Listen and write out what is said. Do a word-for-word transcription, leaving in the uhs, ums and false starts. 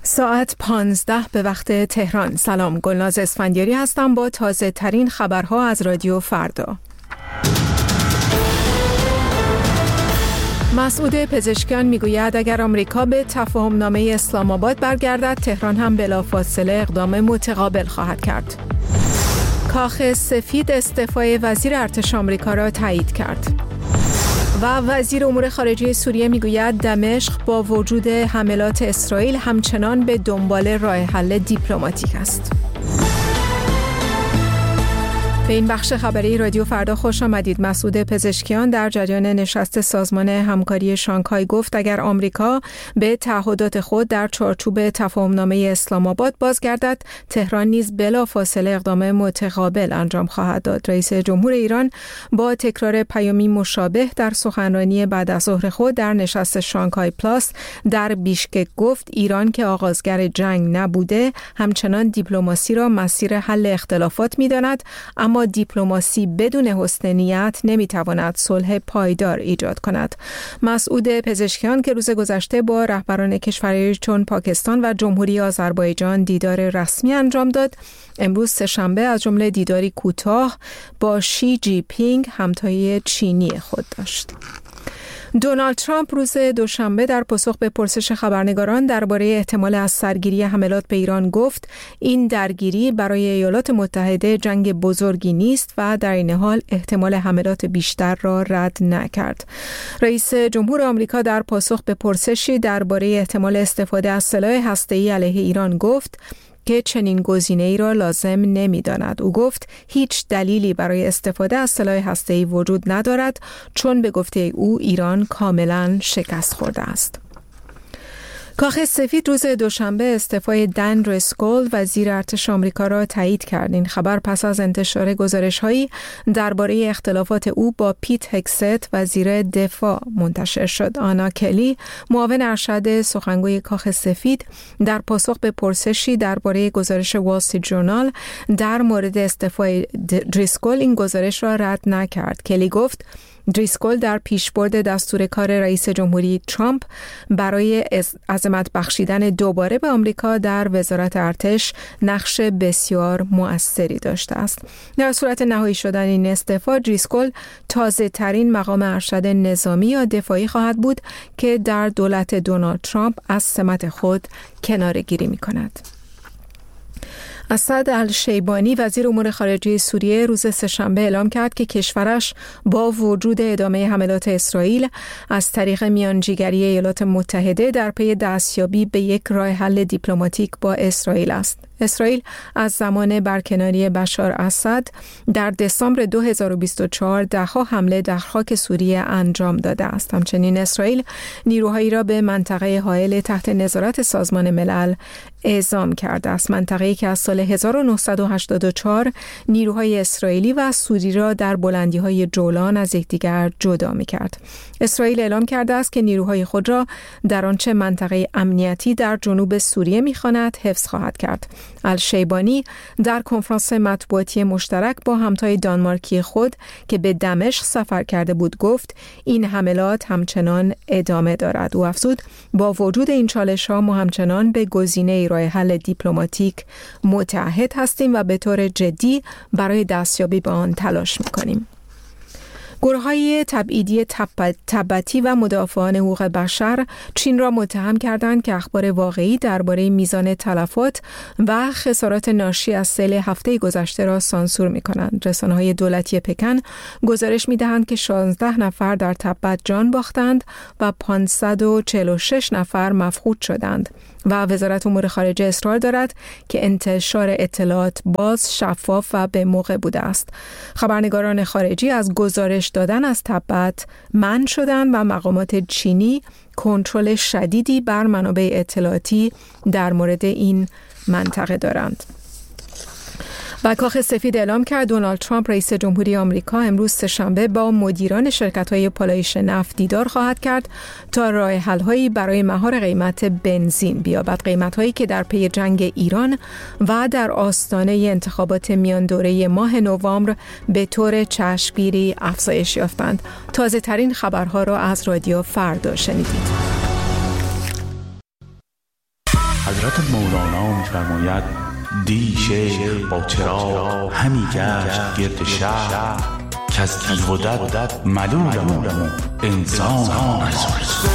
ساعت پانزده به وقت تهران. سلام، گلناز اسفندیاری هستم با تازه ترین خبرها از رادیو فردا. مسعود پزشکیان میگوید اگر آمریکا به تفاهم نامه اسلام آباد برگردد، تهران هم بلافاصله اقدام متقابل خواهد کرد. کاخ سفید استعفای وزیر ارتش آمریکا را تایید کرد. و وزیر امور خارجه سوریه میگوید دمشق با وجود حملات اسرائیل همچنان به دنبال راه حل دیپلماتیک است. به این بخش خبری رادیو فردا خوش آمدید. مسعود پزشکیان در جریان نشست سازمان همکاری شانگهای گفت اگر آمریکا به تعهدات خود در چارچوب تفاهمنامه اسلام آباد بازگردد، تهران نیز بلافاصله اقدام متقابل انجام خواهد داد. رئیس جمهور ایران با تکرار پیامی مشابه در سخنرانی بعد از ظهر خود در نشست شانگهای پلاس در بیشکک گفت ایران که آغازگر جنگ نبوده، همچنان دیپلماسی را مسیر حل اختلافات می‌داند، اما دیپلماسی بدون حسن نیت نمیتواند صلح پایدار ایجاد کند. مسعود پزشکیان که روز گذشته با رهبران کشورهای چون پاکستان و جمهوری آذربایجان دیدار رسمی انجام داد، امروز سه‌شنبه از جمله دیداری کوتاه با شی جی پینگ همتای چینی خود داشت. دونالد ترامپ روز دوشنبه در پاسخ به پرسش خبرنگاران درباره احتمال از سرگیری حملات به ایران گفت این درگیری برای ایالات متحده جنگ بزرگی نیست و در این حال احتمال حملات بیشتر را رد نکرد. رئیس جمهور آمریکا در پاسخ به پرسشی درباره احتمال استفاده از سلاح هسته‌ای علیه ایران گفت که چنین گزینه‌ای را لازم نمی‌داند. او گفت هیچ دلیلی برای استفاده از سلاح هسته‌ای وجود ندارد چون به گفته او ایران کاملاً شکست خورده است. کاخ سفید روز دوشنبه استعفای دن ریسکول وزیر ارتش آمریکا را تایید کرد. این خبر پس از انتشار گزارش‌هایی درباره اختلافات او با پیت هگست وزیر دفاع منتشر شد. آنا کلی معاون ارشد سخنگوی کاخ سفید در پاسخ به پرسشی درباره گزارش وال استریت ژورنال در مورد استعفای ریسکول این گزارش را رد نکرد. کلی گفت دریسکول در پیشبرد دستور کار رئیس جمهوری ترامپ برای عظمت بخشیدن دوباره به آمریکا در وزارت ارتش نقش بسیار مؤثری داشته است. در صورت نهایی شدن این استعفا، دریسکول تازه ترین مقام ارشد نظامی یا دفاعی خواهد بود که در دولت دونالد ترامپ از سمت خود کناره‌گیری می‌کند. اسد الشیبانی وزیر امور خارجه سوریه روز سه‌شنبه اعلام کرد که کشورش با وجود ادامه حملات اسرائیل از طریق میانجیگری ایالات متحده در پی دستیابی به یک راه حل دیپلماتیک با اسرائیل است. اسرائیل از زمان برکناری بشار اسد در دسامبر دو هزار و بیست و چهار ده‌ها حمله در خاک سوریه انجام داده است. همچنین اسرائیل نیروهایی را به منطقه حائل تحت نظارت سازمان ملل اعزام کرده است. منطقه‌ای که از سال هزار و نهصد و هشتاد و چهار نیروهای اسرائیلی و سوری را در بلندی‌های جولان از یکدیگر جدا می‌کرد. اسرائیل اعلام کرده است که نیروهای خود را در آنچه منطقه امنیتی در جنوب سوریه می‌خواند حفظ خواهد کرد. الشیبانی در کنفرانس مطبوعاتی مشترک با همتای دانمارکی خود که به دمشق سفر کرده بود گفت این حملات همچنان ادامه دارد. او افزود با وجود این چالش‌ها ما همچنان به گزینه راه حل دیپلماتیک متعهد هستیم و به طور جدی برای دستیابی به آن تلاش می‌کنیم. گروه‌های تبعیدی تبتی و مدافعان حقوق بشر چین را متهم کردند که اخبار واقعی درباره میزان تلفات و خسارات ناشی از سیل هفته گذشته را سانسور می‌کنند. رسانه‌های دولتی پکن گزارش می‌دهند که شانزده نفر در تبت جان باختند و پانصد و چهل و شش نفر مفقود شدند و وزارت امور خارجه اصرار دارد که انتشار اطلاعات باز، شفاف و به موقع بوده است. خبرنگاران خارجی از گزارش دادن از تبت منع شدند و مقامات چینی کنترل شدیدی بر منابع اطلاعاتی در مورد این منطقه دارند. و کاخ سفید اعلام کرد دونالد ترامپ رئیس جمهوری آمریکا امروز سه‌شنبه با مدیران شرکت‌های پالایش نفت دیدار خواهد کرد تا راه حل‌هایی برای مهار قیمت بنزین بیابد. قیمت‌هایی که در پی جنگ ایران و در آستانه انتخابات میان دوره ماه نوامبر به طور چشمگیری افزایش یافتند. تازه‌ترین خبرها را از رادیو فردا شنیدید. حضرت مولانا می‌فرماید دی شیخ با چراغ همی گشت گرد شهر که از تیغ و دد ملولم و انسان از